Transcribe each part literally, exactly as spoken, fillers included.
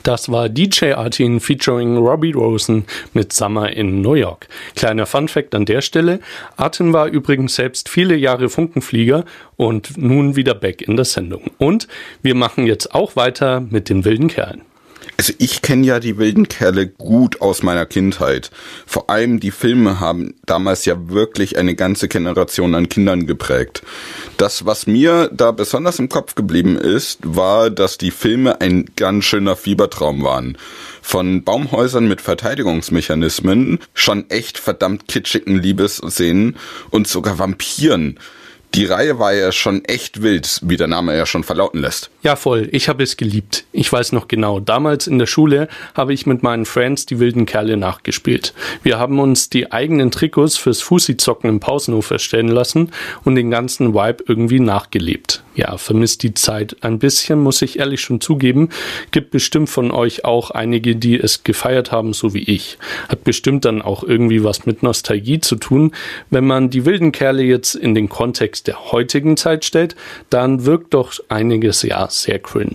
Das war D J Artin featuring Robbie Rosen mit Summer in New York. Kleiner Funfact an der Stelle: Artin war übrigens selbst viele Jahre Funkenflieger und nun wieder back in der Sendung. Und wir machen jetzt auch weiter mit den wilden Kerlen. Also ich kenne ja die wilden Kerle gut aus meiner Kindheit. Vor allem die Filme haben damals ja wirklich eine ganze Generation an Kindern geprägt. Das, was mir da besonders im Kopf geblieben ist, war, dass die Filme ein ganz schöner Fiebertraum waren. Von Baumhäusern mit Verteidigungsmechanismen, schon echt verdammt kitschigen Liebesszenen und sogar Vampiren. Die Reihe war ja schon echt wild, wie der Name ja schon verlauten lässt. Ja, voll. Ich habe es geliebt. Ich weiß noch genau. Damals in der Schule habe ich mit meinen Friends die wilden Kerle nachgespielt. Wir haben uns die eigenen Trikots fürs Fussi-Zocken im Pausenhof erstellen lassen und den ganzen Vibe irgendwie nachgelebt. Ja, vermisst die Zeit ein bisschen, muss ich ehrlich schon zugeben. Gibt bestimmt von euch auch einige, die es gefeiert haben, so wie ich. Hat bestimmt dann auch irgendwie was mit Nostalgie zu tun. Wenn man die wilden Kerle jetzt in den Kontext der heutigen Zeit stellt, dann wirkt doch einiges ja sehr cringe.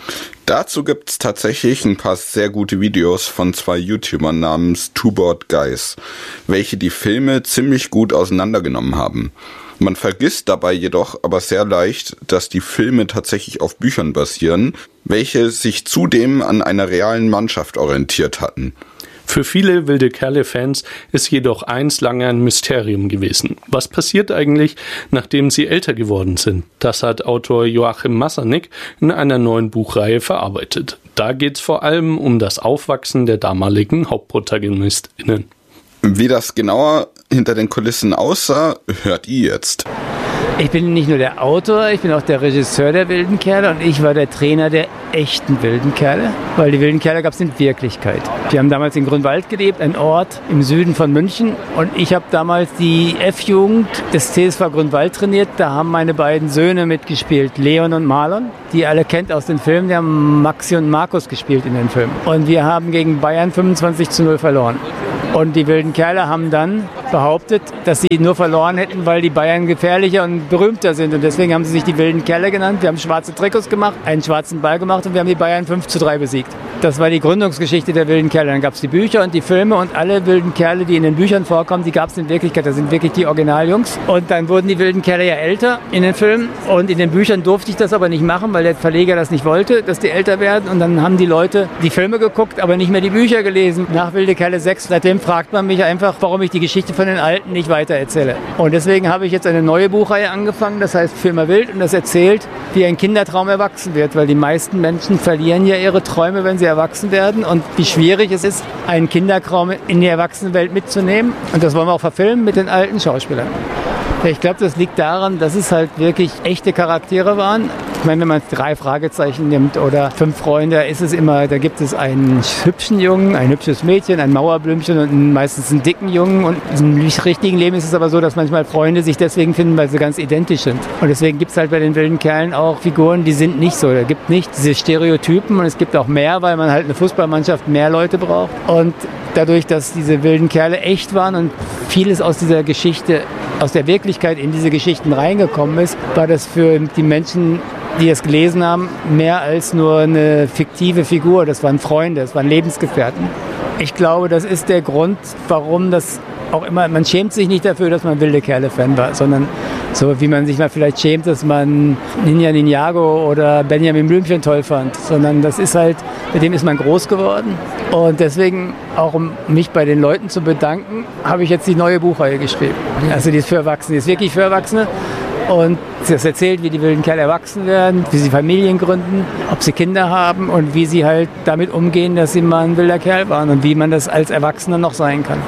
Dazu gibt's tatsächlich ein paar sehr gute Videos von zwei YouTubern namens Two Bored Guys, welche die Filme ziemlich gut auseinandergenommen haben. Man vergisst dabei jedoch aber sehr leicht, dass die Filme tatsächlich auf Büchern basieren, welche sich zudem an einer realen Mannschaft orientiert hatten. Für viele wilde Kerle-Fans ist jedoch eins lange ein Mysterium gewesen. Was passiert eigentlich, nachdem sie älter geworden sind? Das hat Autor Joachim Massanek in einer neuen Buchreihe verarbeitet. Da geht's vor allem um das Aufwachsen der damaligen HauptprotagonistInnen. Wie das genauer hinter den Kulissen aussah, hört ihr jetzt. Ich bin nicht nur der Autor, ich bin auch der Regisseur der wilden Kerle und ich war der Trainer der echten wilden Kerle, weil die wilden Kerle gab es in Wirklichkeit. Die haben damals in Grünwald gelebt, ein Ort im Süden von München, und ich habe damals die F-Jugend des C S V Grünwald trainiert. Da haben meine beiden Söhne mitgespielt, Leon und Marlon, die ihr alle kennt aus den Filmen. Die haben Maxi und Markus gespielt in den Filmen. Und wir haben gegen Bayern fünfundzwanzig zu null verloren. Und die wilden Kerle haben dann behauptet, dass sie nur verloren hätten, weil die Bayern gefährlicher und berühmter sind. Und deswegen haben sie sich die wilden Kerle genannt. Wir haben schwarze Trikots gemacht, einen schwarzen Ball gemacht und wir haben die Bayern fünf zu drei besiegt. Das war die Gründungsgeschichte der wilden Kerle. Dann gab es die Bücher und die Filme und alle wilden Kerle, die in den Büchern vorkommen, die gab es in Wirklichkeit. Das sind wirklich die Originaljungs. Und dann wurden die wilden Kerle ja älter in den Filmen. Und in den Büchern durfte ich das aber nicht machen, weil der Verleger das nicht wollte, dass die älter werden. Und dann haben die Leute die Filme geguckt, aber nicht mehr die Bücher gelesen. Nach Wilde Kerle sechs, seitdem fragt man mich einfach, warum ich die Geschichte von den Alten nicht weiter erzähle. Und deswegen habe ich jetzt eine neue Buchreihe angefangen, das heißt Für immer wild, und das erzählt, wie ein Kindertraum erwachsen wird, weil die meisten Menschen verlieren ja ihre Träume, wenn sie erwachsen werden, und wie schwierig es ist, einen Kindertraum in die Erwachsenenwelt mitzunehmen. Und das wollen wir auch verfilmen mit den alten Schauspielern. Ich glaube, das liegt daran, dass es halt wirklich echte Charaktere waren. Ich meine, wenn man drei Fragezeichen nimmt oder fünf Freunde, ist es immer, da gibt es einen hübschen Jungen, ein hübsches Mädchen, ein Mauerblümchen und meistens einen dicken Jungen. Und im richtigen Leben ist es aber so, dass manchmal Freunde sich deswegen finden, weil sie ganz identisch sind. Und deswegen gibt es halt bei den wilden Kerlen auch Figuren, die sind nicht so. Da gibt nicht diese Stereotypen, und es gibt auch mehr, weil man halt eine Fußballmannschaft mehr Leute braucht. Und dadurch, dass diese wilden Kerle echt waren und vieles aus dieser Geschichte, aus der Wirklichkeit in diese Geschichten reingekommen ist, war das für die Menschen, die es gelesen haben, mehr als nur eine fiktive Figur. Das waren Freunde, das waren Lebensgefährten. Ich glaube, das ist der Grund, warum das auch immer, man schämt sich nicht dafür, dass man wilde Kerle-Fan war, sondern so wie man sich mal vielleicht schämt, dass man Ninja Ninjago oder Benjamin Blümchen toll fand, sondern das ist halt, mit dem ist man groß geworden. Und deswegen, auch um mich bei den Leuten zu bedanken, habe ich jetzt die neue Buchreihe geschrieben. Also die ist für Erwachsene, die ist wirklich für Erwachsene. Und das erzählt, wie die wilden Kerle erwachsen werden, wie sie Familien gründen, ob sie Kinder haben und wie sie halt damit umgehen, dass sie mal ein wilder Kerl waren und wie man das als Erwachsener noch sein kann.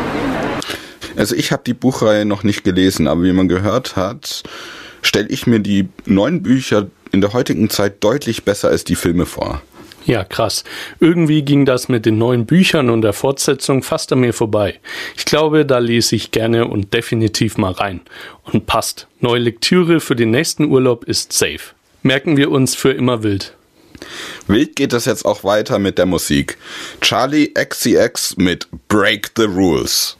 Also ich habe die Buchreihe noch nicht gelesen, aber wie man gehört hat, stelle ich mir die neuen Bücher in der heutigen Zeit deutlich besser als die Filme vor. Ja, krass. Irgendwie ging das mit den neuen Büchern und der Fortsetzung fast an mir vorbei. Ich glaube, da lese ich gerne und definitiv mal rein. Und passt. Neue Lektüre für den nächsten Urlaub ist safe. Merken wir uns für immer wild. Wild geht es jetzt auch weiter mit der Musik. Charlie X C X mit Break the Rules.